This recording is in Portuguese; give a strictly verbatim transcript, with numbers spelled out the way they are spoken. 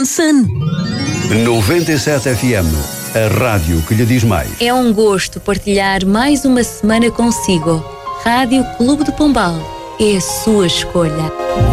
Sun. noventa e sete F M, a rádio que lhe diz mais. É um gosto partilhar mais uma semana consigo. Rádio Clube de Pombal é a sua escolha.